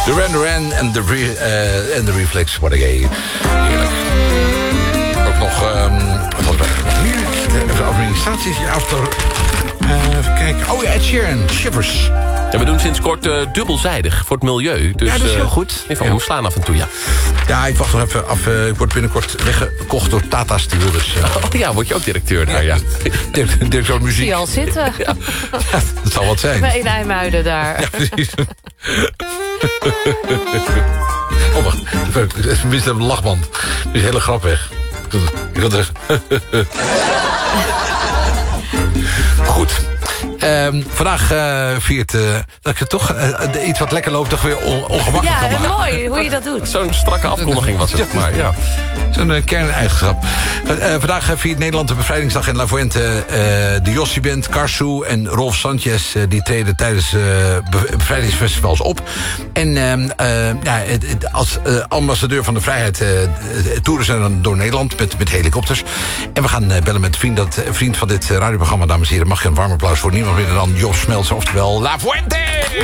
Duran Duran en de Reflex. What a gay. Heerlijk. Ook nog... wat hadden we hier? Even de administratie after... even kijken. Oh ja, Ed Sheeran. Shivers. Ja, we doen sinds kort dubbelzijdig voor het milieu. Dus, ja, dat is heel goed. Van hoe slaan af en toe, ja. Ja, ik wacht nog even af. Ik word binnenkort weggekocht door Tata Steel. Dus, Oh ja, word je ook directeur daar, ja. Directeur muziek. Die al zitten. Ja, dat zal wat zijn. Bij IJmuiden daar. Ja, precies. Oh, wacht. Tenminste, een lachband. Die is hele grap weg. Ik had er... Goed. Vandaag viert dat ik het toch iets wat lekker loopt toch weer ongemakkelijk kan maken. Ja, mooi hoe je dat doet. Zo'n strakke afkondiging was het, maar ja. Zo'n kerneigenschap. Vandaag viert Nederland de Bevrijdingsdag in La Fuente. De Jossie Band, Karsu en Rolf Sanchez... die treden tijdens bevrijdingsfestivals op. En als ambassadeur van de vrijheid... toeren ze dan door Nederland met helikopters. En we gaan bellen met een vriend van dit radioprogramma, dames en heren. Mag je een warm applaus voor niemand minder dan Job Smeltzer, oftewel La Fuente!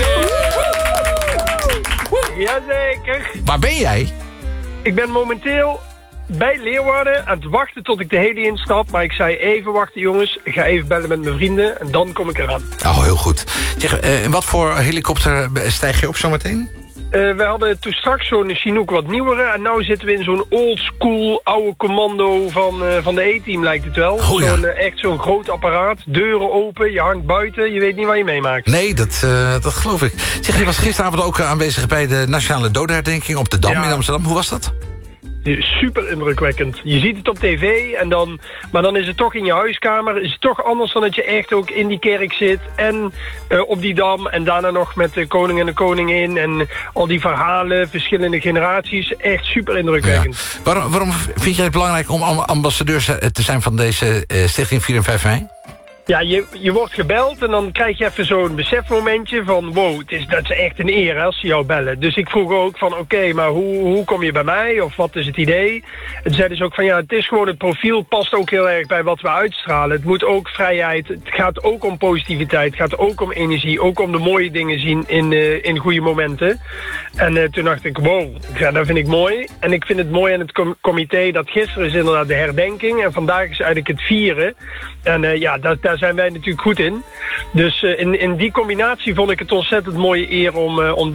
Jazeker. Waar ben jij? Ik ben momenteel bij Leeuwarden aan het wachten tot ik de heli instap. Maar ik zei even wachten jongens, ik ga even bellen met mijn vrienden en dan kom ik eraan. Oh, heel goed. Zeg, in wat voor helikopter stijg je op zometeen? We hadden toen straks zo'n Chinook wat nieuwere. En nu zitten we in zo'n old school oude commando van de E-team lijkt het wel. Oh, ja. Echt zo'n groot apparaat. Deuren open, je hangt buiten. Je weet niet wat je meemaakt. Nee, dat geloof ik. Zeg, je was gisteravond ook aanwezig bij de Nationale Dodenherdenking op de Dam in Amsterdam. Hoe was dat? Super indrukwekkend. Je ziet het op tv, maar dan is het toch in je huiskamer. Is het toch anders dan dat je echt ook in die kerk zit. En op die Dam. En daarna nog met de koning en de koningin. En al die verhalen, verschillende generaties. Echt super indrukwekkend. Ja. Waarom vind jij het belangrijk om ambassadeur te zijn van deze Stichting 4 en 5 mei? Ja, je wordt gebeld en dan krijg je even zo'n besefmomentje van... wow, dat is echt een eer als ze jou bellen. Dus ik vroeg ook van oké, maar hoe kom je bij mij? Of wat is het idee? En zeiden ze ook van ja, het is gewoon het profiel past ook heel erg bij wat we uitstralen. Het moet ook vrijheid, het gaat ook om positiviteit, het gaat ook om energie... ook om de mooie dingen zien in goede momenten. En toen dacht ik, wow, dat vind ik mooi. En ik vind het mooi aan het comité dat gisteren is inderdaad de herdenking... en vandaag is eigenlijk het vieren. En daar zijn wij natuurlijk goed in. Dus in die combinatie vond ik het ontzettend mooie eer om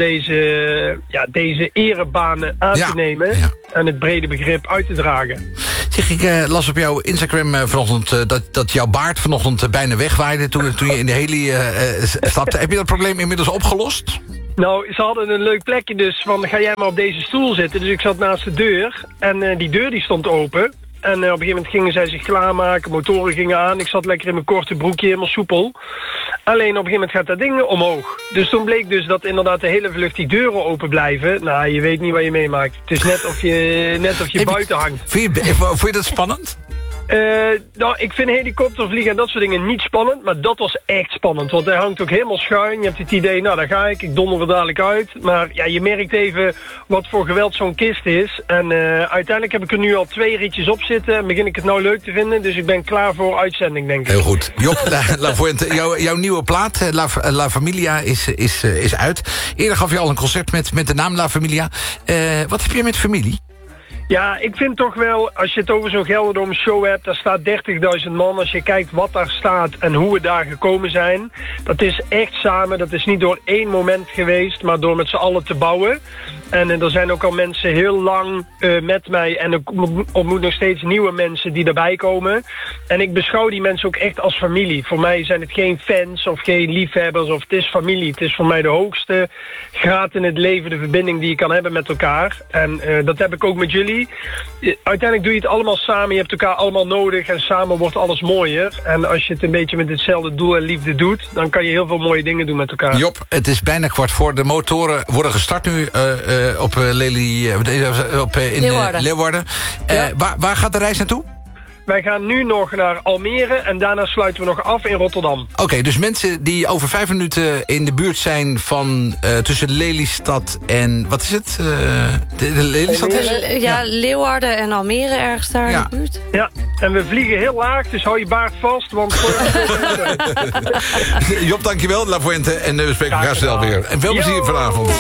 deze erebanen aan te nemen... Ja. En het brede begrip uit te dragen. Zeg, ik las op jouw Instagram vanochtend dat jouw baard vanochtend bijna wegwaaide... toen je in de heli stapte. Heb je dat probleem inmiddels opgelost? Nou, ze hadden een leuk plekje dus van... ga jij maar op deze stoel zitten. Dus ik zat naast de deur. En die deur die stond open... En op een gegeven moment gingen zij zich klaarmaken, motoren gingen aan. Ik zat lekker in mijn korte broekje, helemaal soepel. Alleen op een gegeven moment gaat dat ding omhoog. Dus toen bleek dus dat inderdaad de hele vlucht die deuren open blijven. Nou, je weet niet wat je meemaakt. Het is net of je buiten hangt. Vond je dat spannend? Nou, ik vind helikoptervliegen en dat soort dingen niet spannend. Maar dat was echt spannend. Want hij hangt ook helemaal schuin. Je hebt het idee, nou daar ga ik donder er dadelijk uit. Maar ja, je merkt even wat voor geweld zo'n kist is. En uiteindelijk heb ik er nu al 2 ritjes op zitten. En begin ik het nou leuk te vinden. Dus ik ben klaar voor uitzending, denk ik. Heel goed. Job, La Fuente, jouw nieuwe plaat, La Familia, is uit. Eerder gaf je al een concert met de naam La Familia. Wat heb je met familie? Ja, ik vind toch wel, als je het over zo'n Gelderdoom show hebt... daar staat 30.000 man. Als je kijkt wat daar staat en hoe we daar gekomen zijn... dat is echt samen. Dat is niet door 1 moment geweest, maar door met z'n allen te bouwen. En er zijn ook al mensen heel lang met mij... en ik ontmoet nog steeds nieuwe mensen die erbij komen. En ik beschouw die mensen ook echt als familie. Voor mij zijn het geen fans of geen liefhebbers of het is familie. Het is voor mij de hoogste graad in het leven, de verbinding die je kan hebben met elkaar. En dat heb ik ook met jullie. Uiteindelijk doe je het allemaal samen. Je hebt elkaar allemaal nodig en samen wordt alles mooier. En als je het een beetje met hetzelfde doel en liefde doet... dan kan je heel veel mooie dingen doen met elkaar. Job, het is bijna 15:15. De motoren worden gestart nu op Leeuwarden. Waar gaat de reis naartoe? Wij gaan nu nog naar Almere en daarna sluiten we nog af in Rotterdam. Oké, dus mensen die over 5 minuten in de buurt zijn van tussen Lelystad en... Wat is het? De Lelystad is? Ja, Leeuwarden en Almere ergens daar in de buurt. Ja, en we vliegen heel laag, dus hou je baard vast, want... Job, dankjewel, La Fuente. En we spreken elkaar snel weer. En veel plezier vanavond.